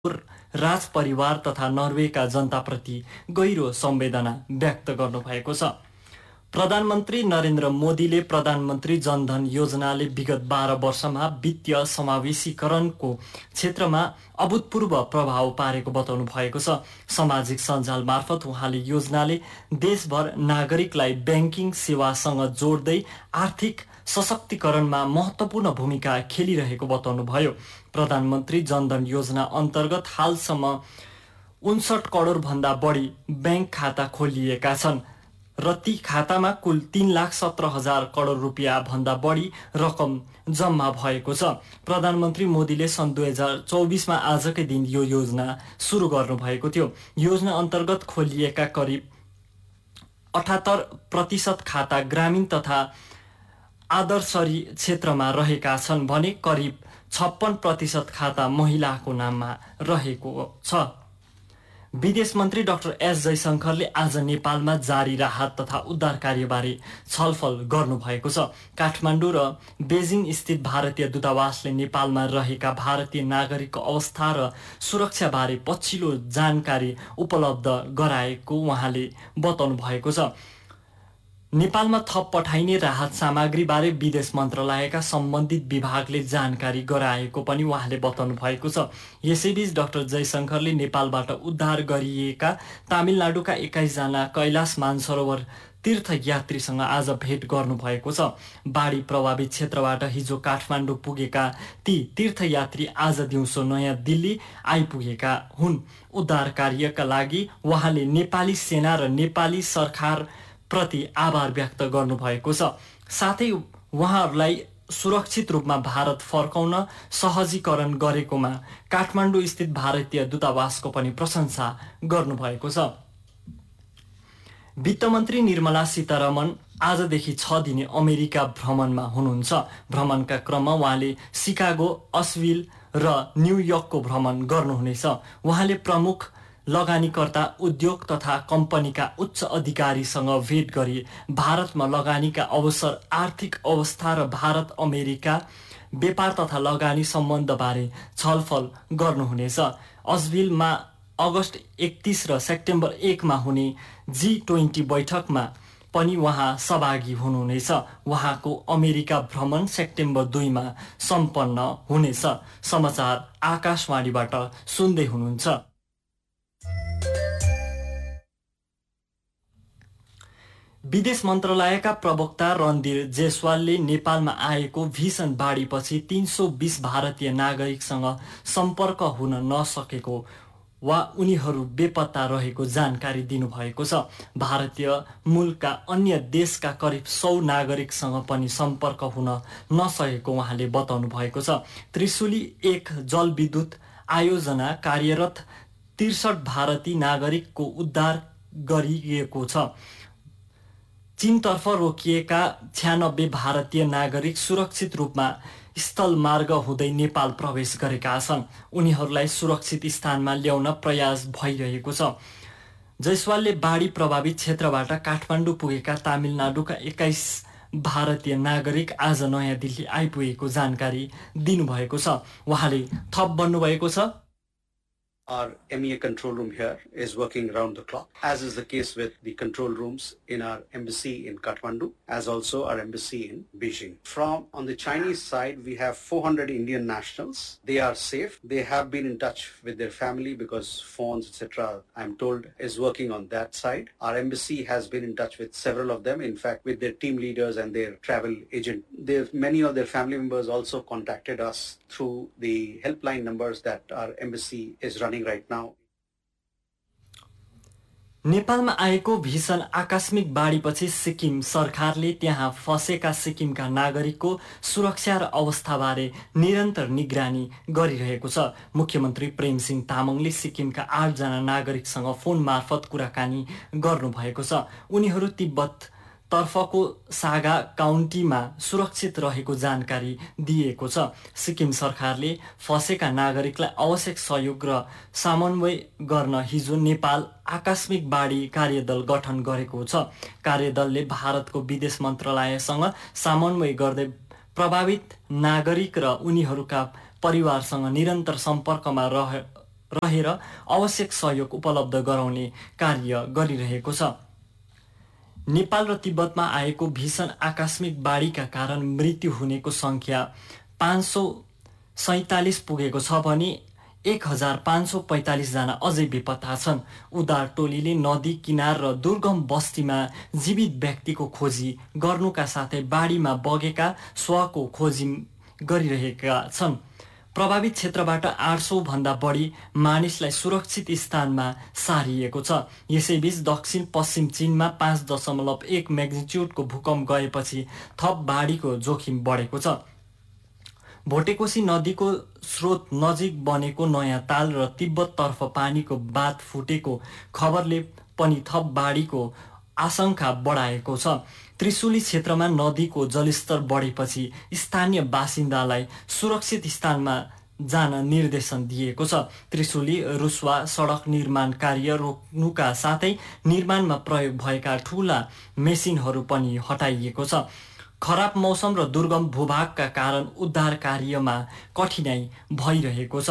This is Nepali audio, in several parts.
राजपरिवार तथा नर्वेका जनताप्रति गहिरो संवेदना व्यक्त गर्नुभएको छ। प्रधानमन्त्री नरेन्द्र मोदीले प्रधानमन्त्री जनधन योजनाले विगत 12 वर्षमा वित्तीय समावेशीकरणको क्षेत्रमा अभूतपूर्व प्रभाव पारेको बताउनु भएको छ। सामाजिक सञ्जाल मार्फत उहाँले योजनाले देशभर नागरिकलाई ब्याङ्किङ सेवासँग जोड्दै आर्थिक सशक्तिकरणमा महत्त्वपूर्ण भूमिका खेलिरहेको बताउनुभयो। प्रधानमन्त्री जनधन योजना अन्तर्गत हालसम्म 59 करोड भन्दा बढी ब्याङ्क खाता खोलिएका छन् र ती खातामा कुल 3,17,000 करोड रुपियाँ भन्दा बढी रकम जम्मा भएको छ। प्रधानमन्त्री मोदीले सन् 2024मा आजकै दिन यो योजना सुरु गर्नुभएको थियो। योजना अन्तर्गत खोलिएका करिब 78% खाता ग्रामीण तथा आदर्शरी क्षेत्रमा रहेका छन् भने करिब 56% खाता महिलाको नाममा रहेको छ। विदेश मन्त्री डाक्टर एस जयशंकरले आज नेपालमा जारी राहत तथा उद्धार कार्यबारे छलफल गर्नुभएको छ। काठमाडौँ र बेजिङ स्थित भारतीय दूतावासले नेपालमा रहेका भारतीय नागरिकको अवस्था र सुरक्षाबारे पछिल्लो जानकारी उपलब्ध गराएको उहाँले बताउनु भएको छ। नेपालमा थप पठाइने राहत सामग्रीबारे विदेश मन्त्रालयका सम्बन्धित विभागले जानकारी गराएको पनि उहाँले बताउनु भएको छ। यसैबीच डाक्टर जयशंकरले नेपालबाट उद्धार गरिएका तमिलनाडुका 21 जना कैलाश मानसरोवर तीर्थयात्रीसँग आज भेट गर्नुभएको छ। बाढी प्रभावित क्षेत्रबाट हिजो काठमाडौँ पुगेका ती तीर्थयात्री आज दिउँसो नयाँ दिल्ली आइपुगेका हुन्। उद्धार कार्यका लागि उहाँले नेपाली सेना र नेपाली सरकार प्रति आभार व्यक्त गर्नुभएको छ। साथै उहाँहरूलाई सुरक्षित रूपमा भारत फर्काउन सहजीकरण गरेकोमा काठमाडौँ स्थित भारतीय दूतावासको पनि प्रशंसा गर्नुभएको छ। वित्तमन्त्री निर्मला सीतारमण आजदेखि 6 दिने अमेरिका भ्रमणमा हुनुहुन्छ। भ्रमणका क्रममा उहाँले सिकागो, अस्विल र न्युयोर्कको भ्रमण गर्नुहुनेछ। उहाँले प्रमुख लगानीकर्ता, उद्योग तथा कम्पनीका उच्च अधिकारीसँग भेट गरी भारतमा लगानीका अवसर, आर्थिक अवस्था र भारत अमेरिका व्यापार तथा लगानी सम्बन्धबारे छलफल गर्नुहुनेछ। अस्विलमा अगस्त 31 र सेप्टेम्बर 1 मा हुने G20 बैठकमा पनि उहाँ सहभागी हुनुहुनेछ। उहाँको अमेरिका भ्रमण सेप्टेम्बर 2 मा सम्पन्न हुनेछ। समाचार आकाशवाणीबाट सुन्दै हुनुहुन्छ। विदेश मन्त्रालयका प्रवक्ता रणधीर जयसवालले नेपालमा आएको भीषण बाढीपछि 320 भारतीय नागरिकसँग सम्पर्क हुन नसकेको वा उनीहरू बेपत्ता रहेको जानकारी दिनुभएको छ। भारतीय मूलका अन्य देशका करिब 100 नागरिकसँग पनि सम्पर्क हुन नसकेको उहाँले बताउनु भएको छ। त्रिशुली 1 जलविद्युत आयोजना कार्यरत 63 भारतीय नागरिकको उद्धार गरिएको छ। चीनतर्फ रोकिएका 96 भारतीय नागरिक सुरक्षित रूपमा स्थलमार्ग हुँदै नेपाल प्रवेश गरेका छन्। उनीहरूलाई सुरक्षित स्थानमा ल्याउन प्रयास भइरहेको छ। जयसवालले बाढी प्रभावित क्षेत्रबाट काठमाडौँ पुगेका तमिलनाडुका 21 भारतीय नागरिक आज नयाँ दिल्ली आइपुगेको जानकारी दिनुभएको छ। उहाँले थप भन्नुभएको छ, Our MEA control room here is working around the clock, as is the case with the control rooms in our embassy in Kathmandu, as also our embassy in Beijing. From on the Chinese side, we have 400 Indian nationals. They are safe. They have been in touch with their family because phones, etc., I'm told, is working on that side. Our embassy has been in touch with several of them, in fact, with their team leaders and their travel agent. Many of their family members also contacted us through the helpline numbers that our embassy is running right now. नेपालमा आएको भीषण आकस्मिक बाढीपछि सिक्किम सरकारले त्यहाँ फँसेका सिक्किमका नागरिकको सुरक्षा र अवस्थाबारे निरन्तर निगरानी गरिरहेको छ। मुख्यमन्त्री प्रेमसिंह तामाङले सिक्किमका 8 जना नागरिकसँग फोन मार्फत कुराकानी गर्नुभएको छ। उनीहरू तिब्बत तर्फको सागा काउन्टीमा सुरक्षित रहेको जानकारी दिएको छ। सिक्किम सरकारले फँसेका नागरिकलाई आवश्यक सहयोग र समन्वय गर्न हिजो नेपाल आकस्मिक बाढी कार्यदल गठन गरेको छ। कार्यदलले भारतको विदेश मन्त्रालयसँग समन्वय गर्दै प्रभावित नागरिक र उनीहरूका परिवारसँग निरन्तर सम्पर्कमा रहेर आवश्यक सहयोग उपलब्ध गराउने कार्य गरिरहेको छ। नेपाल र तिब्बतमा आएको भीषण आकस्मिक बाढीका कारण मृत्यु हुनेको संख्या 547 पुगेको छ भने 1545 जना अझै बेपत्ता छन्। उद्धार टोलीले नदी किनार र दुर्गम बस्तीमा जीवित व्यक्तिको खोजी गर्नुका साथै बाढीमा बगेका स्वको खोजी गरिरहेका छन्। प्रभावित क्षेत्रबाट 800 भन्दा बढी मानिसलाई सुरक्षित स्थानमा सारिएको छ। यसैबीच दक्षिण पश्चिम चीनमा 5.1 म्याग्निट्युडको भूकम्प गएपछि थप बाढीको जोखिम बढेको छ। भोटेकोशी नदीको स्रोत नजिक बनेको नयाँ ताल र तिब्बततर्फ पानीको बाँध फुटेको खबरले पनि थप बाढीको आशंका बढाएको छ। त्रिशुली क्षेत्रमा नदीको जलस्तर बढेपछि स्थानीय बासिन्दालाई सुरक्षित स्थानमा जान निर्देशन दिएको छ। त्रिशुली रुसवा सडक निर्माण कार्य रोक्नुका साथै निर्माणमा प्रयोग भएका ठूला मेसिनहरू पनि हटाइएको छ। खराब मौसम र दुर्गम भूभागका कारण उद्धार कार्यमा कठिनाई भइरहेको छ।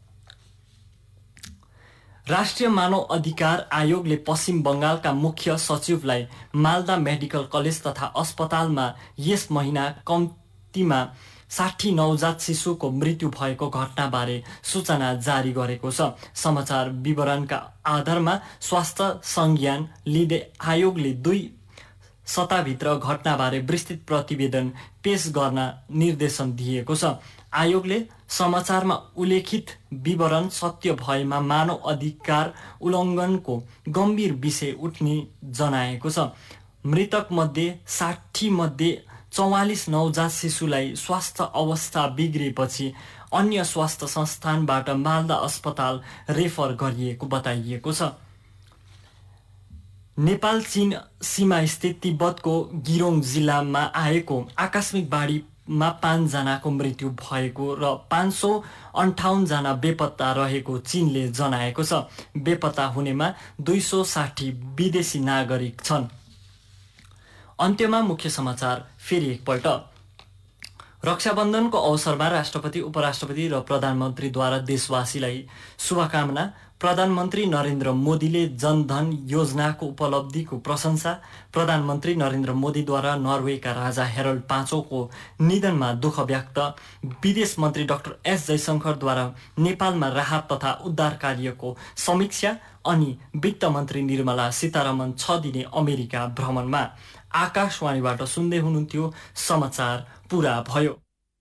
राष्ट्रिय मानव अधिकार आयोगले पश्चिम बंगालका मुख्य सचिवलाई मालदा मेडिकल कलेज तथा अस्पतालमा यस महिना कम्तीमा 60 नवजात शिशुको मृत्यु भएको घटनाबारे सूचना जारी गरेको छ। समाचार विवरणका आधारमा स्वास्थ्य संज्ञान लिँदै आयोगले 2 सप्ताहभित्र घटनाबारे विस्तृत प्रतिवेदन पेश गर्न निर्देशन दिएको छ। आयोगले समाचारमा उल्लेखित विवरण सत्य भएमा मानव अधिकार उल्लङ्घनको गम्भीर विषय उठ्ने जनाएको छ। मृतक मध्ये 60 मध्ये 44 नवजात शिशुलाई स्वास्थ्य अवस्था बिग्रिएपछि अन्य स्वास्थ्य संस्थानबाट मालदा अस्पताल रेफर गरिएको बताइएको छ। नेपाल चीन सीमा स्थित तिब्बतको गिरोङ जिल्लामा आएको आकस्मिक बाढीमा 5 जनाको मृत्यु भएको र 558 जना बेपत्ता रहेको चीनले जनाएको छ। बेपत्ता हुनेमा 260 विदेशी नागरिक छन्। अन्त्यमा मुख्य समाचार फेरि एकपल्ट। रक्षाबन्धनको अवसरमा राष्ट्रपति, उपराष्ट्रपति र प्रधानमन्त्रीद्वारा देशवासीलाई शुभकामना। प्रधानमन्त्री नरेन्द्र मोदीले जनधन योजनाको उपलब्धिको प्रशंसा। प्रधानमन्त्री नरेन्द्र मोदीद्वारा नर्वेका राजा हेरल्ड पाँचौंको निधनमा दुःख व्यक्त। विदेश मन्त्री डाक्टर एस जयशंकरद्वारा नेपालमा राहत तथा उद्धार कार्यको समीक्षा। अनि वित्त मन्त्री निर्मला सीतारमण 6 दिने अमेरिका भ्रमणमा। आकाशवाणीबाट सुन्दै हुनुहुन्थ्यो, समाचार पुरा भयो।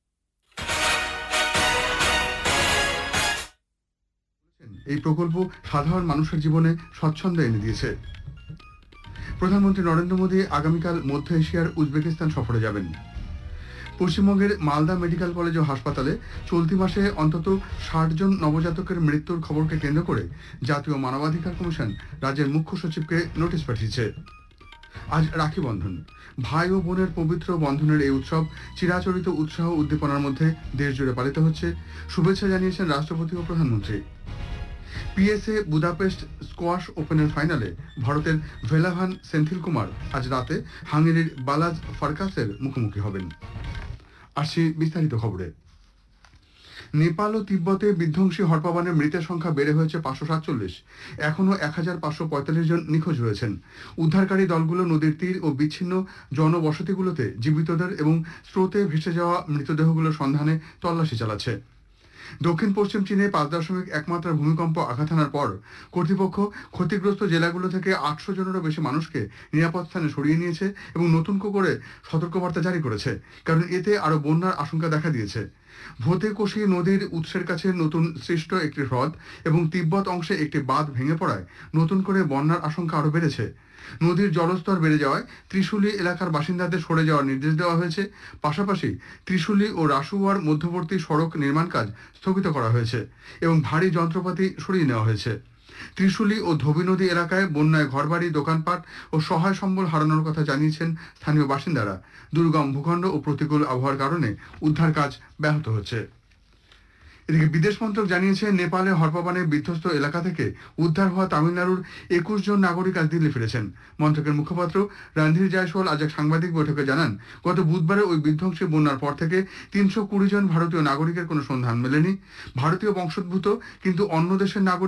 এই প্রকল্প সাধারণ মানুষের জীবনে স্বচ্ছন্দ এনে দিয়েছে। প্রধানমন্ত্রী নরেন্দ্র মোদী আগামীকাল মধ্য এশিয়ার উজবেকিস্তান সফরে যাবেন। পশ্চিমবঙ্গের মালদা মেডিকেল কলেজ ও হাসপাতালে চলতি মাসে অন্তত 60 জন নবজাতকের মৃত্যুর খবরকে কেন্দ্র করে জাতীয় মানবাধিকার কমিশন রাজ্যের মুখ্য সচিবকে নোটিশ পাঠিয়েছে। আজ রাখি বন্ধন। ভাই ও বোনের পবিত্র বন্ধনের এই উৎসব চিরাচরিত উৎসাহ উদ্দীপনার মধ্যে দেশ জুড়ে পালিত হচ্ছে। শুভেচ্ছা জানিয়েছেন রাষ্ট্রপতি ও প্রধানমন্ত্রী। পিএসএ বুদাপেস্ট স্কোয়াশ ওপেনের ফাইনালে ভারতের ভেলাভান সেন্থিল কুমার আজ রাতে হাঙ্গেরির বালাজ ফারকাসের মুখোমুখি হবেন। আসছি বিস্তারিত খবরে। নেপাল ও তিব্বতে বিধ্বংসী হরপাবানের মৃতের সংখ্যা বেড়ে হয়েছে 547। এখনও 1545 জন নিখোঁজ রয়েছেন। উদ্ধারকারী দলগুলো নদীর তীর ও বিচ্ছিন্ন জনবসতিগুলোতে জীবিতদের এবং স্রোতে ভেসে যাওয়া মৃতদেহগুলোর সন্ধানে তল্লাশি চালাচ্ছে। দক্ষিণ পশ্চিম চীনে 5.1 মাত্রার ভূমিকম্প আঘাত হানার পর কর্তৃপক্ষ ক্ষতিগ্রস্ত জেলাগুলো থেকে 800 জনেরও বেশি মানুষকে নিরাপদ স্থানে সরিয়ে নিয়েছে এবং নতুন করে সতর্কবার্তা জারি করেছে, কারণ এতে আরও বন্যার আশঙ্কা দেখা দিয়েছে। ভোতেকোশি নদীর উৎসের কাছে নতুন সৃষ্ট একটি হ্রদ এবং তিব্বত অংশে একটি বাঁধ ভেঙে পড়ায় নতুন করে বন্যার আশঙ্কা আরও বেড়েছে। নদীর জলস্তর বেড়ে যাওয়ায় ত্রিশুলি এলাকার বাসিন্দাদের সরে যাওয়ার নির্দেশ দেওয়া হয়েছে। পাশাপাশি ত্রিশুলি ও রাসুয়ার মধ্যবর্তী সড়ক নির্মাণ কাজ স্থগিত করা হয়েছে এবং ভারী যন্ত্রপাতি সরিয়ে নেওয়া হয়েছে। ত্রিশুলি ও ধোবি নদী এলাকায় বন্যায় ঘরবাড়ি, দোকানপাট ও সহায় সম্বল হারানোর কথা জানিয়েছেন স্থানীয় বাসিন্দারা। দুর্গম ভূখণ্ড ও প্রতিকূল আবহাওয়ার কারণে উদ্ধার কাজ ব্যাহত হচ্ছে। এদিকে বিদেশ মন্ত্রক জানিয়েছে, নেপালে হরপাবানে বিধ্বস্ত এলাকা থেকে উদ্ধার হওয়া তামিলনাড়ুর 21 জন নাগরিক আজ দিল্লি ফিরেছেন। মন্ত্রকের মুখপাত্র রণধীর জয়সওয়াল আজ এক সাংবাদিক বৈঠকে জানান, গত বুধবারে ওই বিধ্বংসী বন্যার পর থেকে 320 জন ভারতীয় নাগরিকের কোনো সন্ধান মেলেনি। ভারতীয় বংশোদ্ভূত কিন্তু অন্য দেশের নাগরিক